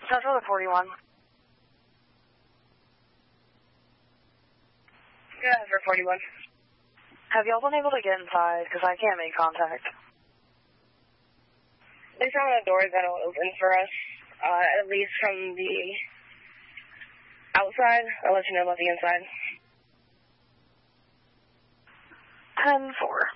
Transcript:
Central to 41. Yeah, for 41. Have y'all been able to get inside? Because I can't make contact. There's some of the doors that will open for us, at least from the outside. I'll let you know about the inside. 10-4.